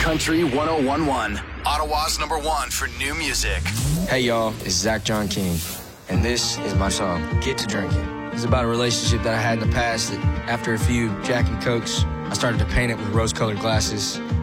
Country 1011, Ottawa's #1 for new music. Hey y'all, it's Zach John King, and this is my song, Get to Drinking. It's about a relationship that I had in the past that after a few Jack and Cokes, I started to paint it with rose-colored glasses.